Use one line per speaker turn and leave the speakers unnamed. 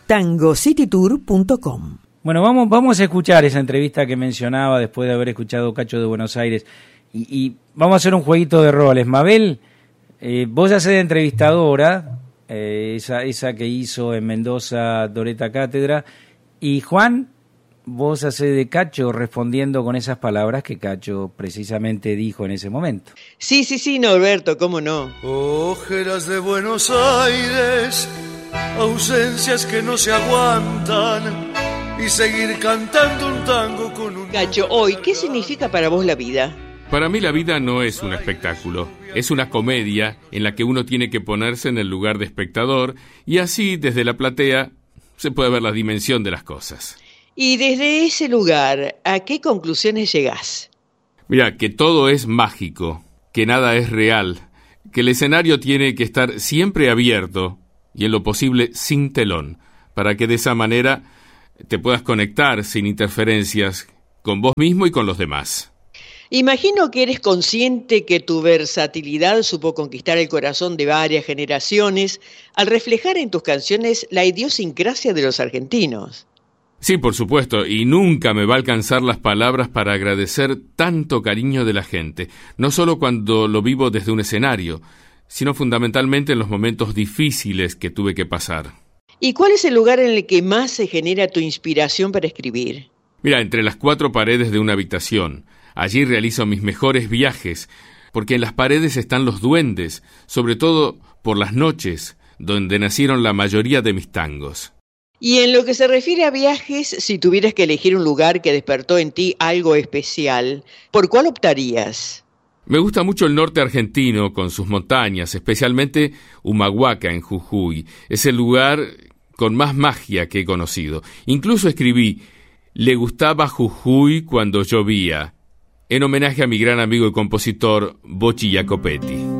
tangocitytour.com.
Bueno, vamos a escuchar esa entrevista que mencionaba después de haber escuchado Cacho de Buenos Aires y vamos a hacer un jueguito de roles. Mabel, vos hacés de entrevistadora, esa que hizo en Mendoza Doreta Cátedra, y Juan, vos hacés de Cacho respondiendo con esas palabras que Cacho precisamente dijo en ese momento.
Sí, Norberto, cómo no.
Ojeras de Buenos Aires, ausencias que no se aguantan, y seguir cantando un tango con un...
Cacho, hoy, ¿qué significa para vos la vida?
Para mí la vida no es un espectáculo, es una comedia en la que uno tiene que ponerse en el lugar de espectador y así desde la platea se puede ver la dimensión de las cosas.
Y desde ese lugar, ¿a qué conclusiones llegás?
Mira, que todo es mágico, que nada es real, que el escenario tiene que estar siempre abierto y en lo posible sin telón, para que de esa manera te puedas conectar sin interferencias con vos mismo y con los demás.
Imagino que eres consciente que tu versatilidad supo conquistar el corazón de varias generaciones al reflejar en tus canciones la idiosincrasia de los argentinos.
Sí, por supuesto, y nunca me va a alcanzar las palabras para agradecer tanto cariño de la gente, no solo cuando lo vivo desde un escenario, sino fundamentalmente en los momentos difíciles que tuve que pasar.
¿Y cuál es el lugar en el que más se genera tu inspiración para escribir?
Mira, entre las 4 paredes de una habitación. Allí realizo mis mejores viajes, porque en las paredes están los duendes, sobre todo por las noches, donde nacieron la mayoría de mis tangos.
Y en lo que se refiere a viajes, si tuvieras que elegir un lugar que despertó en ti algo especial, ¿por cuál optarías?
Me gusta mucho el norte argentino, con sus montañas, especialmente Humahuaca en Jujuy. Es el lugar con más magia que he conocido. Incluso escribí, le gustaba Jujuy cuando llovía, en homenaje a mi gran amigo y compositor Bocchi Jacopetti.